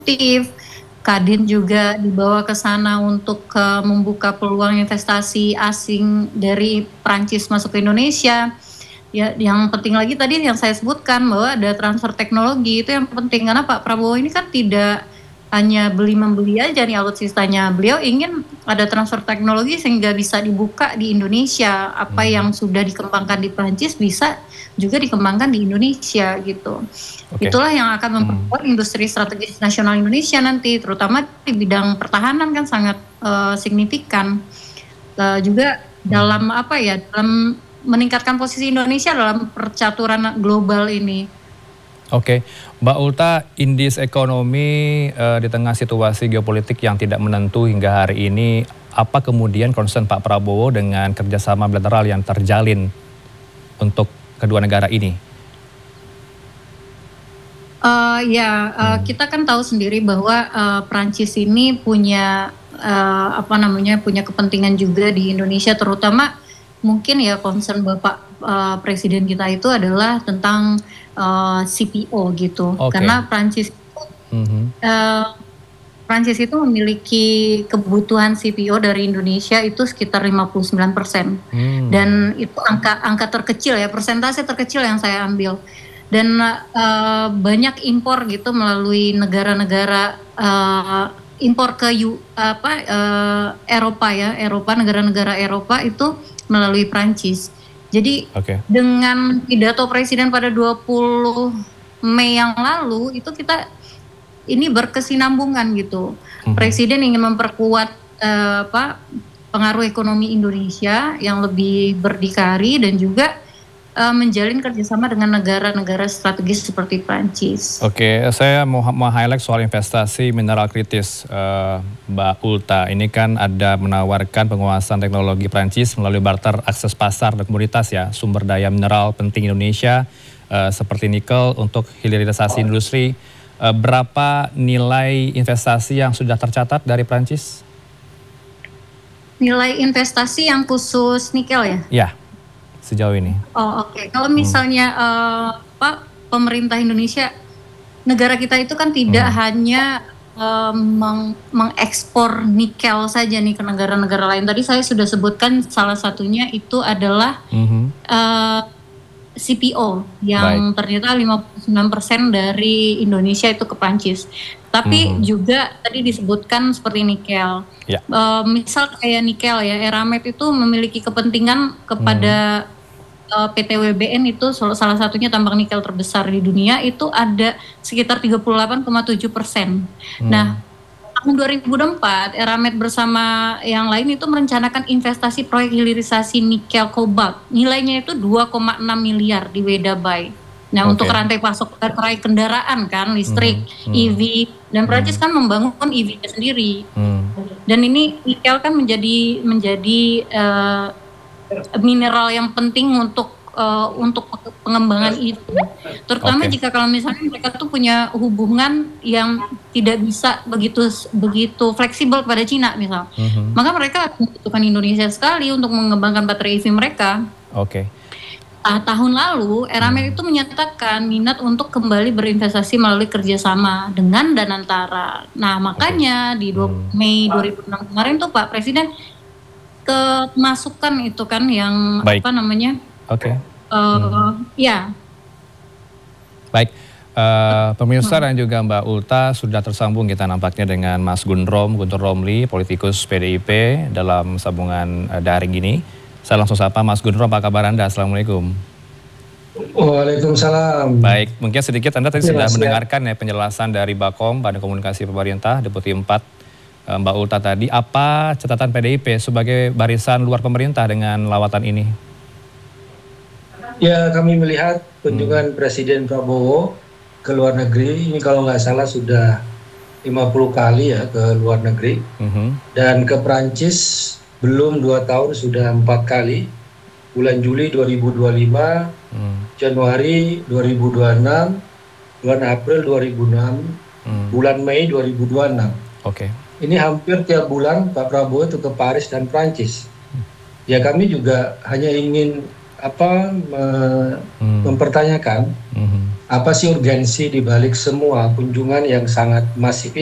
Kadin juga dibawa ke sana untuk membuka peluang investasi asing dari Prancis masuk ke Indonesia. Ya, yang penting lagi tadi yang saya sebutkan bahwa ada transfer teknologi, itu yang penting karena Pak Prabowo ini kan tidak hanya beli-membeli aja nih alutsistanya. Beliau ingin ada transfer teknologi sehingga bisa dibuka di Indonesia. Apa yang sudah dikembangkan di Prancis bisa juga dikembangkan di Indonesia gitu. Itulah yang akan memperkuat industri strategis nasional Indonesia nanti, terutama di bidang pertahanan kan sangat signifikan. Juga dalam dalam meningkatkan posisi Indonesia dalam percaturan global ini. Oke, Mbak Ulta, indeks ekonomi di tengah situasi geopolitik yang tidak menentu hingga hari ini, apa kemudian concern Pak Prabowo dengan kerjasama bilateral yang terjalin untuk kedua negara ini? Kita kan tahu sendiri bahwa Prancis ini punya punya kepentingan juga di Indonesia, terutama mungkin ya concern Bapak Presiden kita itu adalah tentang CPO gitu. Karena Prancis itu memiliki kebutuhan CPO dari Indonesia itu sekitar 59%. Dan itu angka terkecil ya, persentase terkecil yang saya ambil. Dan banyak impor gitu melalui negara-negara impor ke Eropa ya, negara-negara Eropa itu melalui Prancis. Jadi dengan pidato Presiden pada 20 Mei yang lalu itu kita ini berkesinambungan gitu. Presiden ingin memperkuat pengaruh ekonomi Indonesia yang lebih berdikari dan juga menjalin kerjasama dengan negara-negara strategis seperti Prancis. Oke, saya mau highlight soal investasi mineral kritis, Mbak Ulta. Ini kan ada menawarkan penguasaan teknologi Prancis melalui barter akses pasar dan komoditas ya, sumber daya mineral penting Indonesia seperti nikel untuk hilirisasi industri. Berapa nilai investasi yang sudah tercatat dari Prancis? Nilai investasi yang khusus nikel ya? Ya. Sejauh ini. Oke. Kalau misalnya pemerintah Indonesia, negara kita itu kan tidak hanya mengekspor nikel saja nih ke negara-negara lain. Tadi saya sudah sebutkan salah satunya itu adalah CPO yang ternyata 59% dari Indonesia itu ke Prancis. Tapi juga tadi disebutkan seperti nikel. Misal kayak nikel ya, Eramet itu memiliki kepentingan kepada PT WBN itu salah satunya tambang nikel terbesar di dunia, itu ada sekitar 38,7%. Nah, tahun 2004 Eramet bersama yang lain itu merencanakan investasi proyek hilirisasi nikel kobalt. Nilainya itu 2,6 miliar di Weda Bay. Nah, untuk rantai pasok terkait kendaraan kan, listrik, EV, dan Prancis kan membangun EV-nya sendiri. Dan ini nikel kan menjadi mineral yang penting untuk pengembangan itu. Terutama jika kalau misalnya mereka tuh punya hubungan yang tidak bisa begitu fleksibel kepada Cina misal. Maka mereka membutuhkan Indonesia sekali untuk mengembangkan baterai EV mereka. Tahun lalu Eramet itu menyatakan minat untuk kembali berinvestasi melalui kerjasama dengan Danantara. Nah, makanya di Mei 2006 kemarin tuh Pak Presiden kemasukan itu kan yang Baik, pemirsa dan juga Mbak Ulta sudah tersambung kita nampaknya dengan Mas Guntur Romli, politikus PDIP dalam sambungan daring ini. Saya langsung sapa Mas Guntur, apa kabar Anda? Assalamualaikum. Waalaikumsalam. Baik, mungkin sedikit Anda tadi sudah mendengarkan ya penjelasan dari Bakom, Badan Komunikasi Pemerintah, Deputi 4 Mbak Ulta tadi. Apa catatan PDIP sebagai barisan luar pemerintah dengan lawatan ini? Ya, kami melihat kunjungan Presiden Prabowo ke luar negeri, ini kalau nggak salah sudah 50 kali ya ke luar negeri. Dan ke Prancis belum 2 tahun sudah 4 kali. Bulan Juli 2025, Januari 2026, bulan April 2006, bulan Mei 2026. Ini hampir tiap bulan Pak Prabowo itu ke Paris dan Prancis. Ya, kami juga hanya ingin mempertanyakan apa sih urgensi di balik semua kunjungan yang sangat masif